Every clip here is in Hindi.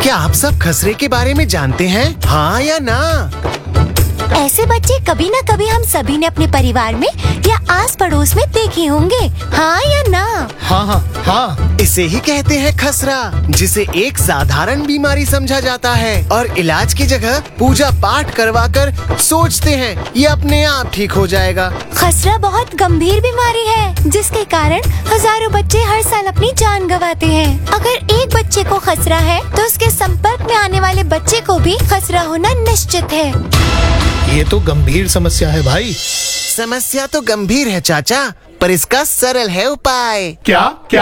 क्या आप सब खसरे के बारे में जानते हैं? हाँ या ना? ऐसे बच्चे कभी न कभी हम सभी ने अपने परिवार में या आस पड़ोस में देखे होंगे। हाँ या ना? हाँ। इसे ही कहते हैं खसरा, जिसे एक साधारण बीमारी समझा जाता है और इलाज की जगह पूजा पाठ करवाकर सोचते हैं ये अपने आप ठीक हो जाएगा। खसरा बहुत गंभीर बीमारी है, जिसके कारण हजारों बच्चे हर साल अपनी जान गंवाते हैं। अगर एक बच्चे को खसरा है तो उसके संपर्क में आने वाले बच्चे को भी खसरा होना निश्चित है। ये तो गंभीर समस्या है भाई। समस्या तो गंभीर है चाचा, पर इसका सरल है उपाय। क्या?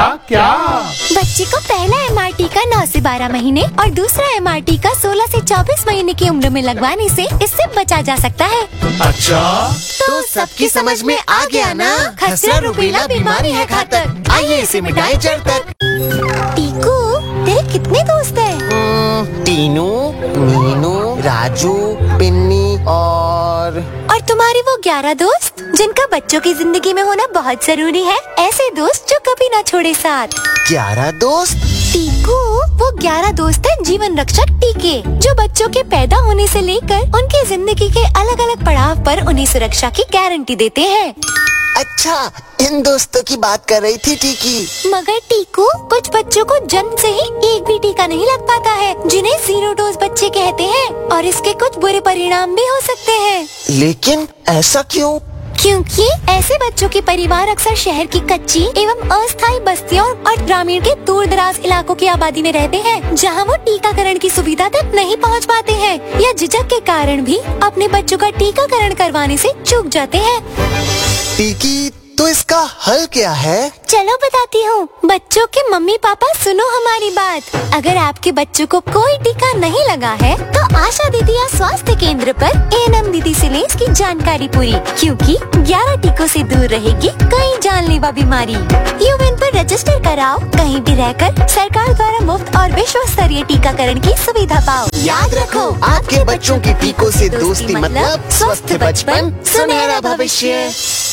बच्चे को पहला MR टीका 9 से 12 महीने और दूसरा MR टीका 16 से 24 महीने की उम्र में लगवाने से इससे बचा जा सकता है। अच्छा, तो सबकी समझ में आ गया ना? खसरा रुबेला बीमारी है घातक। आइए इसे मिटाएं जड़ तक। टीकू, तेरे कितने दोस्त हैं? टीनू, मीनू, राजू, पिन्नी और तुम्हारे वो 11 दोस्त जिनका बच्चों की जिंदगी में होना बहुत जरूरी है। ऐसे दोस्त जो कभी ना छोड़े साथ। 11 दोस्त? टीकू, वो 11 दोस्त हैं जीवन रक्षक टीके, जो बच्चों के पैदा होने से लेकर उनकी जिंदगी के अलग अलग पड़ाव पर उन्हें सुरक्षा की गारंटी देते हैं। अच्छा, इन दोस्तों की बात कर रही थी टीकी। मगर टीकू, कुछ बच्चों को जन्म से ही एक भी टीका नहीं लग पाता है, जिन्हें 0 डोज बच्चे कहते हैं, और इसके कुछ बुरे परिणाम भी हो सकते हैं। लेकिन ऐसा क्यों? क्योंकि ऐसे बच्चों के परिवार अक्सर शहर की कच्ची एवं अस्थायी बस्तियों और ग्रामीण के दूर दराज इलाकों की आबादी में रहते हैं, जहां वो टीकाकरण की सुविधा तक नहीं पहुंच पाते हैं या झिझक के कारण भी अपने बच्चों का टीकाकरण करवाने से चूक जाते हैं। टीकी, तो इसका हल क्या है? चलो बताती हूँ। बच्चों के मम्मी पापा सुनो हमारी बात। अगर आपके बच्चों को कोई टीका नहीं लगा है तो आशा दीदी या स्वास्थ्य केंद्र पर ANM दीदी से लें इसकी जानकारी पूरी, क्योंकि 11 टीकों से दूर रहेगी कई जानलेवा बीमारी। यूएन पर रजिस्टर कराओ, कहीं भी रहकर सरकार द्वारा मुफ्त और विश्व स्तरीय टीकाकरण की सुविधा पाओ। याद रखो, आपके बच्चों की टीकों से दोस्ती मतलब स्वस्थ बचपन, सुनहरा भविष्य।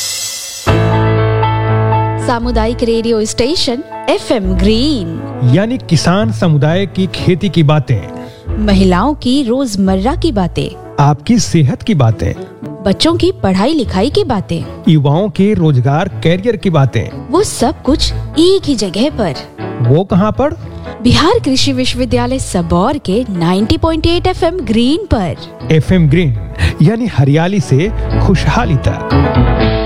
सामुदायिक रेडियो स्टेशन FM ग्रीन, यानी किसान समुदाय की खेती की बातें, महिलाओं की रोजमर्रा की बातें, आपकी सेहत की बातें, बच्चों की पढ़ाई लिखाई की बातें, युवाओं के रोजगार कैरियर की बातें, वो सब कुछ एक ही जगह पर। वो कहाँ पर? बिहार कृषि विश्वविद्यालय सबौर के 90.8 FM ग्रीन पर। FM ग्रीन यानी हरियाली से खुशहाली तक।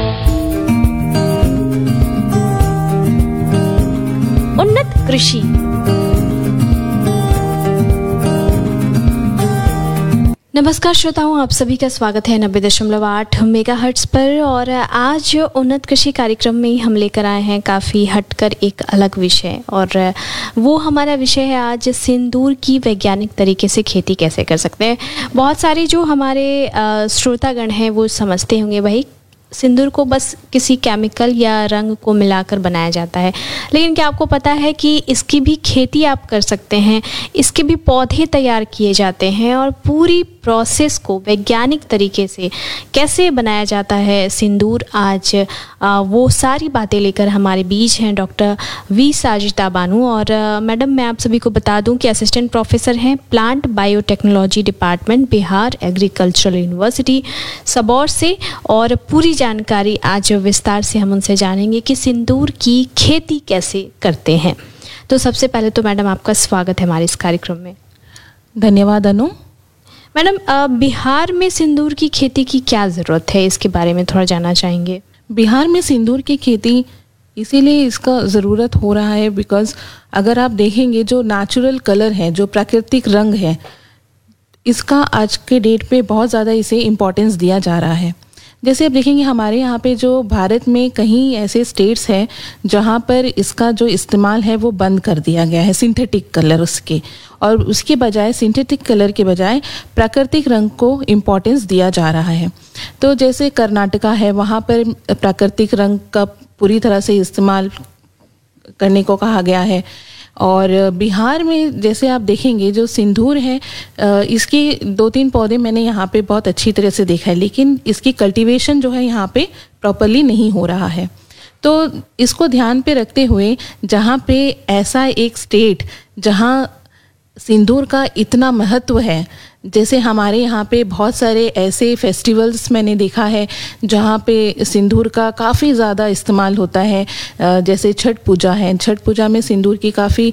उन्नत कृषि। नमस्कार श्रोताओं, आप सभी का स्वागत है 90.8 मेगाहर्ट्ज पर। और आज उन्नत कृषि कार्यक्रम में हम लेकर आए हैं काफ़ी हटकर एक अलग विषय, और वो हमारा विषय है आज सिंदूर की वैज्ञानिक तरीके से खेती कैसे कर सकते हैं। बहुत सारे जो हमारे श्रोतागण हैं वो समझते होंगे भाई सिंदूर को बस किसी केमिकल या रंग को मिलाकर बनाया जाता है, लेकिन क्या आपको पता है कि इसकी भी खेती आप कर सकते हैं, इसके भी पौधे तैयार किए जाते हैं, और पूरी प्रोसेस को वैज्ञानिक तरीके से कैसे बनाया जाता है सिंदूर। आज वो सारी बातें लेकर हमारे बीच हैं डॉक्टर V साजिदा बानू। और मैडम, मैं आप सभी को बता दूं कि असिस्टेंट प्रोफेसर हैं plant biotechnology department, Bihar agricultural university Sabour से। और पूरी जानकारी आज विस्तार से हम उनसे जानेंगे कि सिंदूर की खेती कैसे करते हैं। तो सबसे पहले तो मैडम आपका स्वागत है हमारे इस कार्यक्रम में। धन्यवाद अनु। मैडम, बिहार में सिंदूर की खेती की क्या ज़रूरत है, इसके बारे में थोड़ा जानना चाहेंगे। बिहार में सिंदूर की खेती इसीलिए इसका ज़रूरत हो रहा है बिकॉज़ अगर आप देखेंगे जो नेचुरल कलर है, जो प्राकृतिक रंग है, इसका आज के डेट पे बहुत ज़्यादा इसे इम्पोर्टेंस दिया जा रहा है। जैसे आप देखेंगे हमारे यहाँ पे जो भारत में कहीं ऐसे स्टेट्स हैं जहाँ पर इसका जो इस्तेमाल है वो बंद कर दिया गया है, सिंथेटिक कलर उसके, और उसके बजाय सिंथेटिक कलर के बजाय प्राकृतिक रंग को इम्पोर्टेंस दिया जा रहा है। तो जैसे कर्नाटका है, वहाँ पर प्राकृतिक रंग का पूरी तरह से इस्तेमाल करने को कहा गया है। और बिहार में जैसे आप देखेंगे जो सिंदूर है, इसके 2-3 पौधे मैंने यहाँ पे बहुत अच्छी तरह से देखा है, लेकिन इसकी कल्टीवेशन जो है यहाँ पे प्रॉपरली नहीं हो रहा है। तो इसको ध्यान पे रखते हुए जहाँ पे ऐसा एक स्टेट जहाँ सिंदूर का इतना महत्व है, जैसे हमारे यहाँ पे बहुत सारे ऐसे फेस्टिवल्स मैंने देखा है जहाँ पे सिंदूर का काफ़ी ज़्यादा इस्तेमाल होता है। जैसे छठ पूजा है, छठ पूजा में सिंदूर की काफ़ी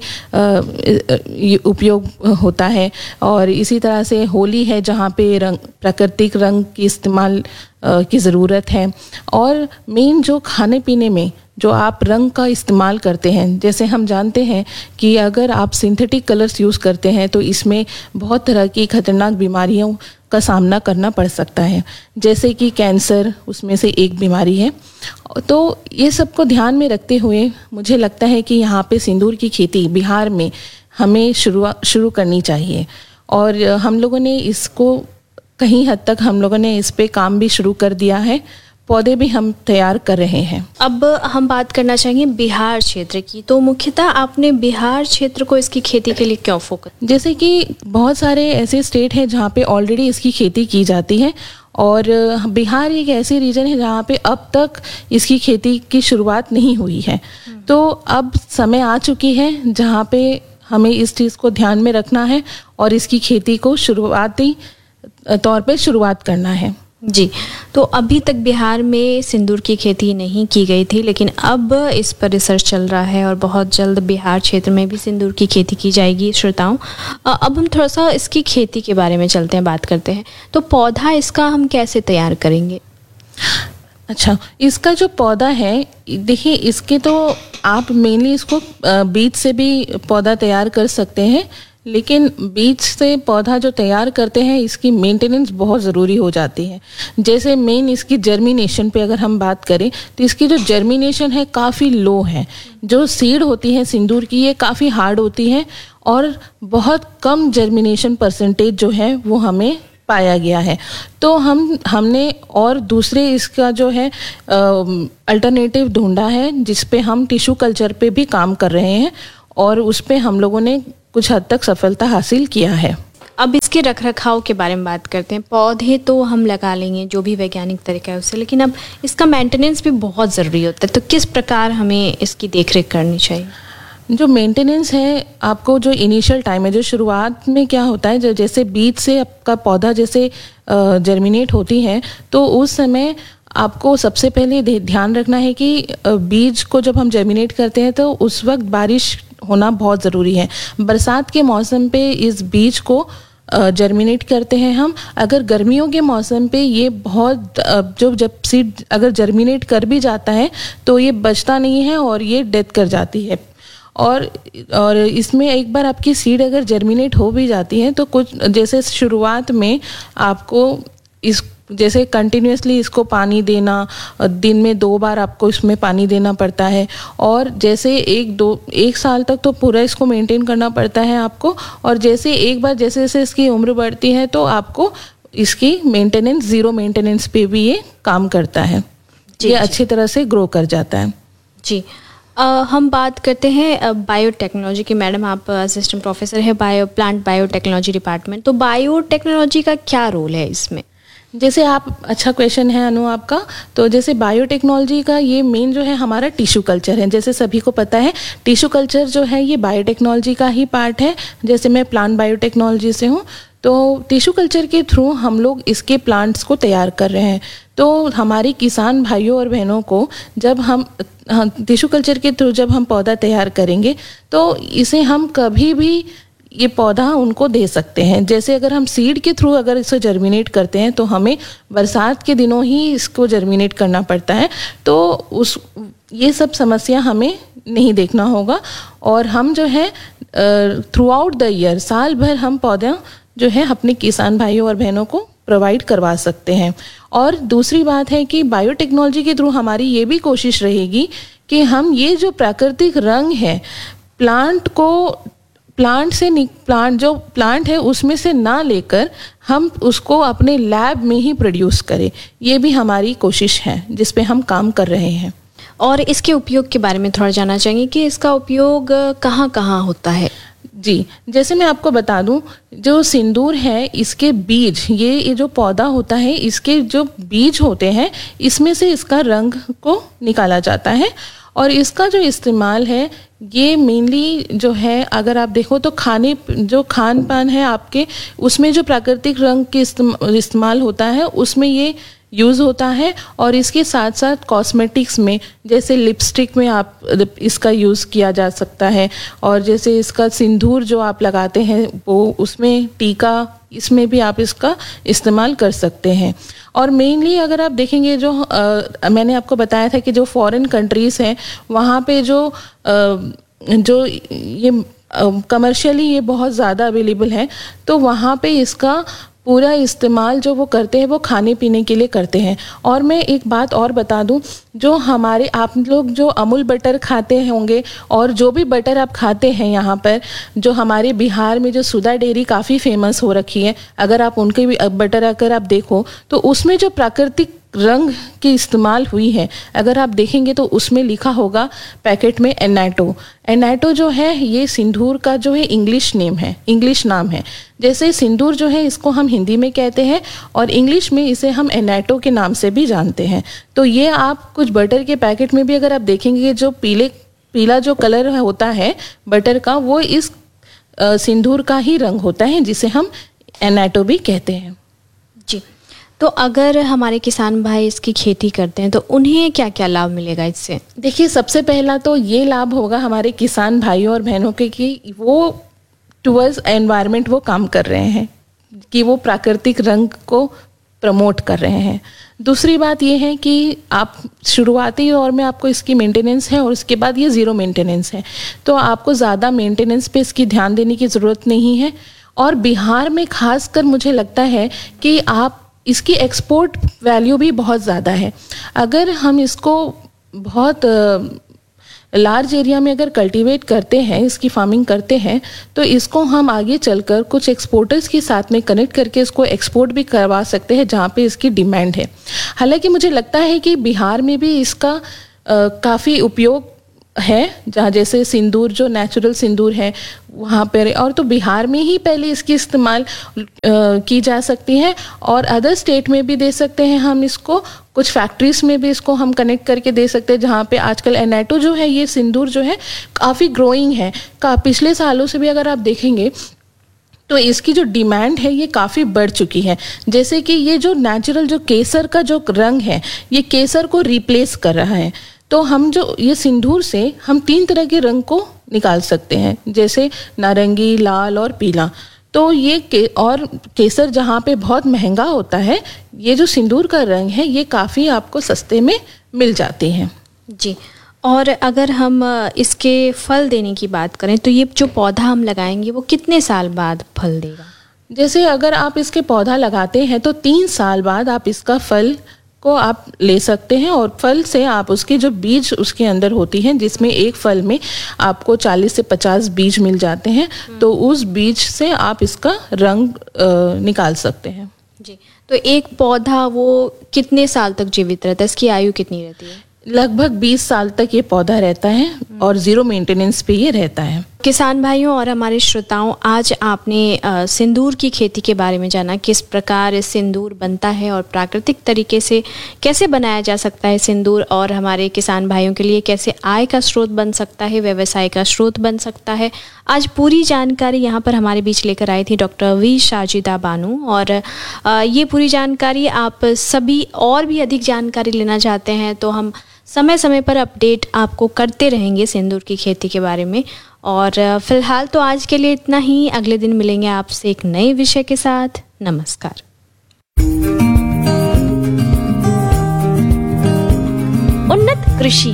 उपयोग होता है। और इसी तरह से होली है जहाँ पे प्राकृतिक रंग की इस्तेमाल की ज़रूरत है। और मेन जो खाने पीने में जो आप रंग का इस्तेमाल करते हैं, जैसे हम जानते हैं कि अगर आप सिंथेटिक कलर्स यूज़ करते हैं तो इसमें बहुत तरह की खतरनाक बीमारियों का सामना करना पड़ सकता है, जैसे कि कैंसर उसमें से एक बीमारी है। तो ये सबको ध्यान में रखते हुए मुझे लगता है कि यहाँ पे सिंदूर की खेती बिहार में हमें शुरू करनी चाहिए। और हम लोगों ने इसको कहीं हद तक हम लोगों ने इस पे काम भी शुरू कर दिया है, पौधे भी हम तैयार कर रहे हैं। अब हम बात करना चाहेंगे बिहार क्षेत्र की। तो मुख्यतः आपने बिहार क्षेत्र को इसकी खेती के लिए क्यों फोकस? जैसे कि बहुत सारे ऐसे स्टेट हैं जहाँ पे ऑलरेडी इसकी खेती की जाती है, और बिहार एक ऐसी रीजन है जहाँ पे अब तक इसकी खेती की शुरुआत नहीं हुई है। तो अब समय आ चुकी है जहाँ पे हमें इस चीज़ को ध्यान में रखना है और इसकी खेती को शुरुआती तौर पे शुरुआत करना है। जी, तो अभी तक बिहार में सिंदूर की खेती नहीं की गई थी, लेकिन अब इस पर रिसर्च चल रहा है और बहुत जल्द बिहार क्षेत्र में भी सिंदूर की खेती की जाएगी। श्रोताओं, अब हम थोड़ा सा इसकी खेती के बारे में चलते हैं, बात करते हैं। तो पौधा इसका हम कैसे तैयार करेंगे? अच्छा, इसका जो पौधा है, देखिए इसके तो आप मेनली इसको बीज से भी पौधा तैयार कर सकते हैं, लेकिन बीज से पौधा जो तैयार करते हैं इसकी मेंटेनेंस बहुत ज़रूरी हो जाती है। जैसे मेन इसकी जर्मिनेशन पे अगर हम बात करें तो इसकी जो जर्मिनेशन है काफ़ी लो है। जो सीड होती है सिंदूर की ये काफ़ी हार्ड होती है और बहुत कम जर्मिनेशन परसेंटेज जो है वो हमें पाया गया है। तो हमने और दूसरे इसका जो है अल्टरनेटिव ढूंढा है, जिस पे हम टिश्यू कल्चर पे भी काम कर रहे हैं और उस पे हम लोगों ने कुछ हद तक सफलता हासिल किया है। अब इसके रखरखाव के बारे में बात करते हैं। पौधे तो हम लगा लेंगे जो भी वैज्ञानिक तरीका है उससे, लेकिन अब इसका मेंटेनेंस भी बहुत ज़रूरी होता है। तो किस प्रकार हमें इसकी देखरेख करनी चाहिए? जो मेंटेनेंस है, आपको जो इनिशियल टाइम है, जो शुरुआत में क्या होता है, जैसे बीज से आपका पौधा जैसे जर्मिनेट होती है तो उस समय आपको सबसे पहले ध्यान रखना है कि बीज को जब हम जर्मिनेट करते हैं तो उस वक्त बारिश होना बहुत ज़रूरी है। बरसात के मौसम पे इस बीज को जर्मिनेट करते हैं हम। अगर गर्मियों के मौसम पे ये बहुत जब सीड अगर जर्मिनेट कर भी जाता है तो ये बचता नहीं है और ये डेथ कर जाती है। और इसमें एक बार आपकी सीड अगर जर्मिनेट हो भी जाती है तो कुछ जैसे शुरुआत में आपको जैसे कंटिन्यूसली इसको पानी देना, दिन में 2 बार आपको इसमें पानी देना पड़ता है। और जैसे 1 साल तक तो पूरा इसको मेंटेन करना पड़ता है आपको। और जैसे एक बार जैसे जैसे इसकी उम्र बढ़ती है तो आपको इसकी मेंटेनेंस, ज़ीरो मेंटेनेंस पे भी ये काम करता है। ये अच्छी तरह से ग्रो कर जाता है। जी, हम बात करते हैं बायोटेक्नोलॉजी की। मैडम, आप असिस्टेंट प्रोफेसर है प्लांट बायोटेक्नोलॉजी डिपार्टमेंट। तो बायोटेक्नोलॉजी का क्या रोल है इसमें? जैसे आप, अच्छा क्वेश्चन है अनु आपका। तो जैसे बायोटेक्नोलॉजी का ये मेन जो है हमारा टिश्यू कल्चर है। जैसे सभी को पता है टिश्यू कल्चर जो है ये बायोटेक्नोलॉजी का ही पार्ट है। जैसे मैं प्लांट बायोटेक्नोलॉजी से हूँ, तो टिश्यू कल्चर के थ्रू हम लोग इसके प्लांट्स को तैयार कर रहे हैं। तो हमारे किसान भाइयों और बहनों को जब हम टिश्यू कल्चर के थ्रू जब हम पौधा तैयार करेंगे तो इसे हम कभी भी ये पौधा उनको दे सकते हैं। जैसे अगर हम सीड के थ्रू अगर इसे जर्मिनेट करते हैं तो हमें बरसात के दिनों ही इसको जर्मिनेट करना पड़ता है। तो ये सब समस्या हमें नहीं देखना होगा और हम जो है थ्रू आउट द ईयर, साल भर हम पौधा जो है अपने किसान भाइयों और बहनों को प्रोवाइड करवा सकते हैं। और दूसरी बात है कि बायोटेक्नोलॉजी के थ्रू हमारी ये भी कोशिश रहेगी कि हम ये जो प्राकृतिक रंग है प्लांट है उसमें से ना लेकर हम उसको अपने लैब में ही प्रोड्यूस करें। ये भी हमारी कोशिश है जिस पे हम काम कर रहे हैं। और इसके उपयोग के बारे में थोड़ा जानना चाहेंगे कि इसका उपयोग कहाँ कहाँ होता है? जी, जैसे मैं आपको बता दूं, जो सिंदूर है इसके बीज, ये जो पौधा होता है इसके जो बीज होते हैं इसमें से इसका रंग को निकाला जाता है। और इसका जो इस्तेमाल है ये मेनली जो है, अगर आप देखो तो खान पान है आपके, उसमें जो प्राकृतिक रंग के इस्तेमाल होता है उसमें ये यूज़ होता है। और इसके साथ साथ कॉस्मेटिक्स में, जैसे लिपस्टिक में आप इसका यूज़ किया जा सकता है, और जैसे इसका सिंदूर जो आप लगाते हैं वो, उसमें टीका, इसमें भी आप इसका इस्तेमाल कर सकते हैं। और मेनली अगर आप देखेंगे जो मैंने आपको बताया था कि जो फॉरेन कंट्रीज़ हैं वहाँ पे जो ये कमर्शियली ये बहुत ज़्यादा अवेलेबल है, तो वहाँ पे इसका पूरा इस्तेमाल जो वो करते हैं वो खाने पीने के लिए करते हैं। और मैं एक बात और बता दूं, जो हमारे आप लोग जो अमूल बटर खाते होंगे और जो भी बटर आप खाते हैं यहाँ पर, जो हमारे बिहार में जो सुधा डेयरी काफ़ी फेमस हो रखी है, अगर आप उनके भी बटर अगर आप देखो तो उसमें जो प्राकृतिक रंग की इस्तेमाल हुई है, अगर आप देखेंगे तो उसमें लिखा होगा पैकेट में एनाटो। एनाटो जो है ये सिंदूर का जो है इंग्लिश नाम है। जैसे सिंदूर जो है इसको हम हिंदी में कहते हैं और इंग्लिश में इसे हम एनाटो के नाम से भी जानते हैं। तो ये आप कुछ बटर के पैकेट में भी अगर आप देखेंगे, जो पीला जो कलर होता है बटर का, वो इस सिंदूर का ही रंग होता है, जिसे हम एनाटो भी कहते हैं। जी, तो अगर हमारे किसान भाई इसकी खेती करते हैं तो उन्हें क्या क्या लाभ मिलेगा इससे? देखिए, सबसे पहला तो ये लाभ होगा हमारे किसान भाइयों और बहनों के कि वो टुवर्ड्स एनवायरनमेंट वो काम कर रहे हैं, कि वो प्राकृतिक रंग को प्रमोट कर रहे हैं। दूसरी बात ये है कि आप शुरुआती दौर में आपको इसकी मेंटेनेंस है और उसके बाद ये ज़ीरो मेंटेनेंस है, तो आपको ज़्यादा मेंटेनेंस पे इसकी ध्यान देने की ज़रूरत नहीं है। और बिहार में खासकर मुझे लगता है कि आप इसकी एक्सपोर्ट वैल्यू भी बहुत ज़्यादा है। अगर हम इसको बहुत लार्ज एरिया में अगर कल्टीवेट करते हैं, इसकी फार्मिंग करते हैं, तो इसको हम आगे चलकर कुछ एक्सपोर्टर्स के साथ में कनेक्ट करके इसको एक्सपोर्ट भी करवा सकते हैं जहाँ पे इसकी डिमांड है। हालांकि मुझे लगता है कि बिहार में भी इसका काफ़ी उपयोग है, जहाँ जैसे सिंदूर जो नेचुरल सिंदूर है वहाँ पर, और तो बिहार में ही पहले इसकी इस्तेमाल की जा सकती है और अदर स्टेट में भी दे सकते हैं हम इसको। कुछ फैक्ट्रीज में भी इसको हम कनेक्ट करके दे सकते हैं, जहाँ पे आजकल एनाटो जो है, ये सिंदूर जो है काफ़ी ग्रोइंग है। पिछले सालों से भी अगर आप देखेंगे तो इसकी जो डिमांड है ये काफ़ी बढ़ चुकी है। जैसे कि ये जो नेचुरल जो केसर का जो रंग है, ये केसर को रिप्लेस कर रहा है। तो हम जो ये सिंदूर से हम 3 तरह के रंग को निकाल सकते हैं, जैसे नारंगी, लाल और पीला। तो ये और केसर जहाँ पे बहुत महंगा होता है, ये जो सिंदूर का रंग है ये काफ़ी आपको सस्ते में मिल जाते हैं। जी, और अगर हम इसके फल देने की बात करें तो ये जो पौधा हम लगाएंगे वो कितने साल बाद फल देगा? जैसे अगर आप इसके पौधा लगाते हैं तो 3 साल बाद आप इसका फल को आप ले सकते हैं, और फल से आप उसके जो बीज उसके अंदर होती हैं, जिसमें एक फल में आपको 40 से 50 बीज मिल जाते हैं, तो उस बीज से आप इसका रंग निकाल सकते हैं। जी, तो एक पौधा वो कितने साल तक जीवित रहता है? इसकी आयु कितनी रहती है? लगभग 20 साल तक ये पौधा रहता है और ज़ीरो मेंटेनेंस पे ये रहता है। किसान भाइयों और हमारे श्रोताओं, आज आपने सिंदूर की खेती के बारे में जाना, किस प्रकार सिंदूर बनता है और प्राकृतिक तरीके से कैसे बनाया जा सकता है सिंदूर, और हमारे किसान भाइयों के लिए कैसे आय का स्रोत बन सकता है, व्यवसाय का स्रोत बन सकता है। आज पूरी जानकारी यहाँ पर हमारे बीच लेकर आई थी डॉक्टर वी शाजिदा बानू, और ये पूरी जानकारी आप सभी और भी अधिक जानकारी लेना चाहते हैं तो हम समय समय पर अपडेट आपको करते रहेंगे सिंदूर की खेती के बारे में। और फिलहाल तो आज के लिए इतना ही, अगले दिन मिलेंगे आपसे एक नए विषय के साथ। नमस्कार। उन्नत कृषि।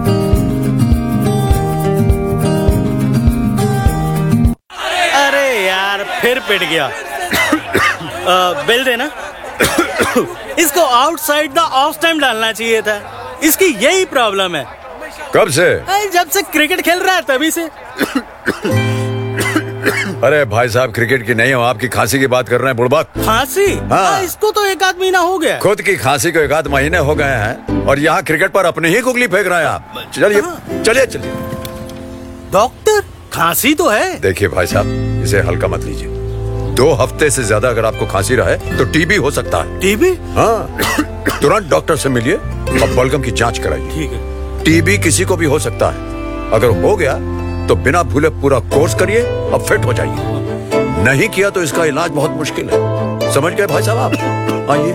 अरे यार, फिर पिट गया। बिल देना। इसको आउटसाइड द ऑफ टाइम डालना चाहिए था। इसकी यही प्रॉब्लम है। कब से? जब से क्रिकेट खेल रहा है तभी से। अरे भाई साहब, क्रिकेट की नहीं हो, आपकी खांसी की बात कर रहे हैं बुड़बक। खांसी? हाँ। इसको तो 1 महीना हो गया। खुद की खांसी को 1 महीने हो गए हैं और यहाँ क्रिकेट पर अपने ही गुगली फेंक रहे हैं आप। चलिए चलिए चलिए। डॉक्टर, खांसी तो है। देखिए भाई साहब, इसे हल्का मत लीजिए। 2 हफ्ते से ज्यादा अगर आपको खांसी रहे तो टीबी हो सकता है। टीबी? हाँ, तुरंत डॉक्टर से मिलिए और बलगम की जांच कराइए। ठीक है। टीबी किसी को भी हो सकता है। अगर हो गया तो बिना भूले पूरा कोर्स करिए और फिट हो जाइए। नहीं किया तो इसका इलाज बहुत मुश्किल है। समझ गए भाई साहब आप? आइए।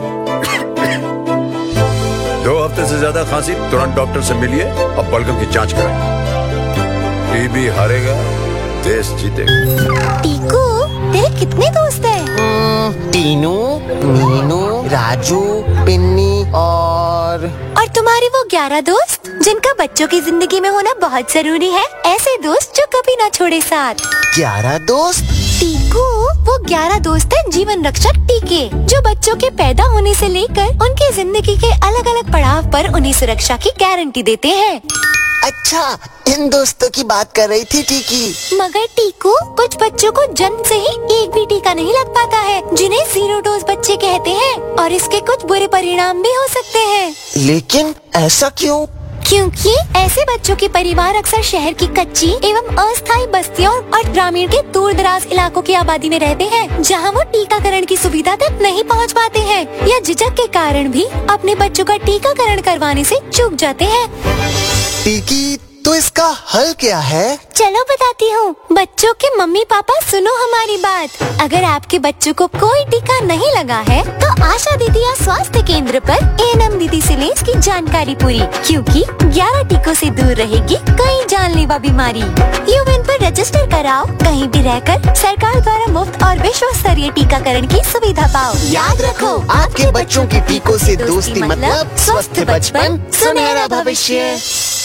2 हफ्ते से ज्यादा खांसी, तुरंत डॉक्टर से मिलिए और बलगम की जांच कराइए। टीबी हारेगा, देश जीतेगा। टीकू, तेरे कितने दोस्त हैं? टीनू, मीनू, राजू, पिन्नी और तुम्हारे वो 11 दोस्त जिनका बच्चों की जिंदगी में होना बहुत जरूरी है। ऐसे दोस्त जो कभी ना छोड़े साथ। 11 दोस्त? टीकू, वो 11 दोस्त हैं जीवन रक्षक टीके, जो बच्चों के पैदा होने से लेकर उनकी जिंदगी के अलग अलग पड़ाव पर उन्हें सुरक्षा की गारंटी देते हैं। अच्छा, इन दोस्तों की बात कर रही थी टीकी। मगर टीकू, कुछ बच्चों को जन्म से ही एक भी टीका नहीं लग पाता है, जिन्हें 0 डोज बच्चे कहते हैं, और इसके कुछ बुरे परिणाम भी हो सकते हैं। लेकिन ऐसा क्यों? क्योंकि ऐसे बच्चों के परिवार अक्सर शहर की कच्ची एवं अस्थायी बस्तियों और ग्रामीण के दूर दराज इलाकों की आबादी में रहते हैं, जहां वो टीकाकरण की सुविधा तक नहीं पहुंच पाते हैं, या झिझक के कारण भी अपने बच्चों का टीकाकरण करवाने से चूक जाते हैं। टीकी, तो इसका हल क्या है? चलो बताती हूँ। बच्चों के मम्मी पापा सुनो हमारी बात। अगर आपके बच्चों को कोई टीका नहीं लगा है तो आशा दीदी या स्वास्थ्य केंद्र पर एएनएम दीदी से लें इसकी जानकारी पूरी, क्योंकि 11 टीकों से दूर रहेगी कई जानलेवा बीमारी। यूएन पर रजिस्टर कराओ, कहीं भी रहकर सरकार द्वारा मुफ्त और विश्व स्तरीय टीकाकरण की सुविधा पाओ। याद रखो, आपके बच्चों की टीकों से दोस्ती मतलब स्वस्थ बचपन, सुनहरा भविष्य।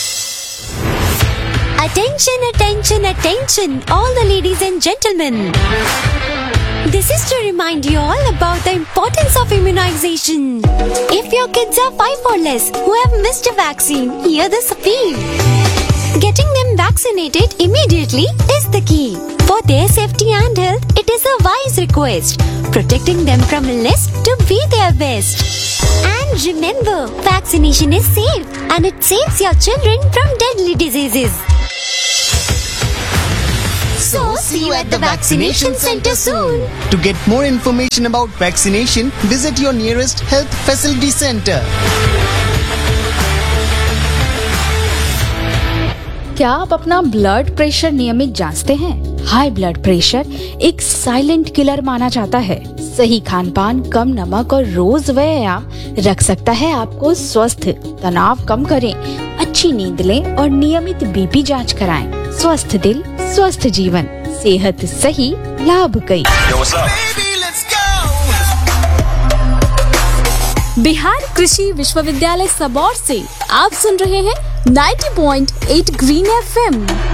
Attention, attention, attention, all the ladies and gentlemen. This is to remind you all about the importance of immunization. If your kids are 5 or less who have missed a vaccine, hear this appeal. Getting them vaccinated immediately is the key. For their safety and health, it is a wise request. Protecting them from illness to be their best. And remember, vaccination is safe and it saves your children from deadly diseases. So, see you at the vaccination center soon. To get more information about vaccination, visit your nearest health facility center. क्या आप अपना ब्लड प्रेशर नियमित जांचते हैं? हाई ब्लड प्रेशर एक साइलेंट किलर माना जाता है। सही खान पान, कम नमक और रोज व्यायाम रख सकता है आपको स्वस्थ। तनाव कम करें, अच्छी नींद लें और नियमित बीपी जांच कराएं। स्वस्थ दिल, स्वस्थ जीवन, सेहत सही, लाभ कई। बिहार कृषि विश्वविद्यालय सबौर से आप सुन रहे हैं 90.8 ग्रीन FM।